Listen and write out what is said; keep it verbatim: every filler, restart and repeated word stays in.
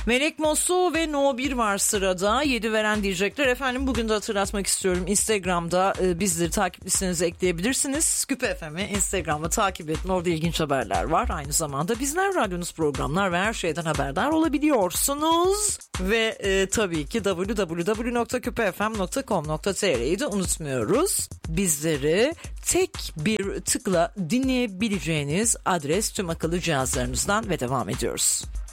Melek Mosso ve No bir var sırada. yedi veren diyecekler. Efendim bugün de hatırlatmak istiyorum. Instagram'da e, bizleri takip listenize ekleyebilirsiniz. Küpe F M'i Instagram'da takip edin. Orada ilginç haberler var. Aynı zamanda bizler radyonuz, programlar ve her şeyden haberdar olabiliyorsunuz. Ve e, tabii ki double-u double-u double-u nokta küpe f m nokta com nokta t r'yi de unutmuyoruz. Bizleri tek bir tıkla dinleyebileceğiniz adres tüm akıllı cihazlarınızdan ve devam ediyoruz.